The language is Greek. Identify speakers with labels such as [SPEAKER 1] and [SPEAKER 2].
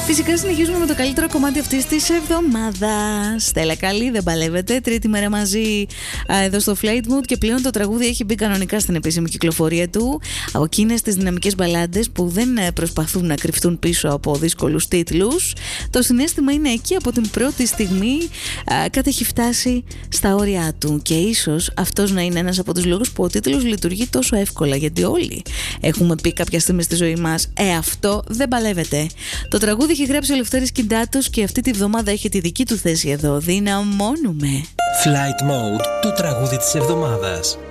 [SPEAKER 1] Φυσικά συνεχίζουμε με το καλύτερο κομμάτι αυτής της εβδομάδας. Στέλλα Καλή, δεν παλεύετε. Τρίτη μέρα μαζί εδώ στο Fleetwood και πλέον το τραγούδι έχει μπει κανονικά στην επίσημη κυκλοφορία του. Από εκείνες τις δυναμικές μπαλάντες που δεν προσπαθούν να κρυφτούν πίσω από δύσκολους τίτλους. Το συναίσθημα είναι εκεί από την πρώτη στιγμή. Κάτι έχει φτάσει στα όρια του και ίσως αυτός να είναι ένας από τους λόγους που ο τίτλος λειτουργεί τόσο εύκολα. Γιατί όλοι έχουμε πει κάποια στιγμή στη ζωή μας αυτό δεν παλεύεται. Το τραγούδι έχει γράψει ο Λευτέρης Κιντάτος και αυτή τη βδομάδα έχει τη δική του θέση εδώ. Δυναμώνουμε.
[SPEAKER 2] Flight Mode, το τραγούδι της εβδομάδας.